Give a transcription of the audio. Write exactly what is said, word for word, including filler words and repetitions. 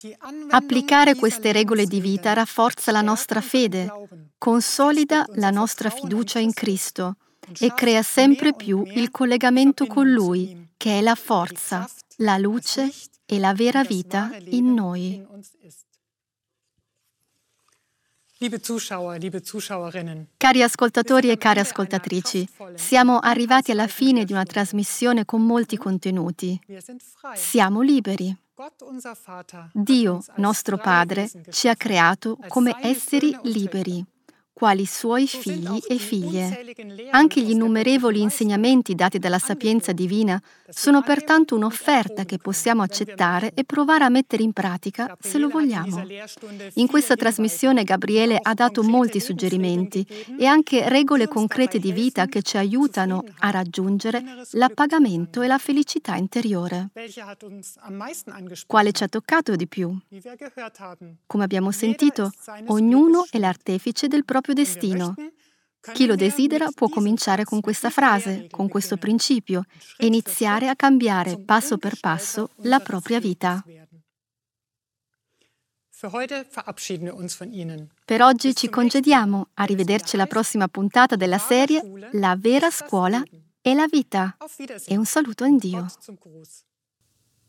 Applicare queste regole di vita rafforza la nostra fede, consolida la nostra fiducia in Cristo e crea sempre più il collegamento con Lui, che è la forza, la luce e la vera vita in noi. Cari ascoltatori e care ascoltatrici, siamo arrivati alla fine di una trasmissione con molti contenuti. Siamo liberi. Dio, nostro Padre, ci ha creato come esseri liberi, quali Suoi figli e figlie. Anche gli innumerevoli insegnamenti dati dalla sapienza divina sono pertanto un'offerta che possiamo accettare e provare a mettere in pratica se lo vogliamo. In questa trasmissione Gabriele ha dato molti suggerimenti e anche regole concrete di vita che ci aiutano a raggiungere l'appagamento e la felicità interiore. Quale ci ha toccato di più? Come abbiamo sentito, ognuno è l'artefice del proprio destino. Chi lo desidera può cominciare con questa frase, con questo principio, e iniziare a cambiare passo per passo la propria vita. Per oggi ci congediamo, arrivederci alla prossima puntata della serie La vera scuola e la vita. E un saluto in Dio.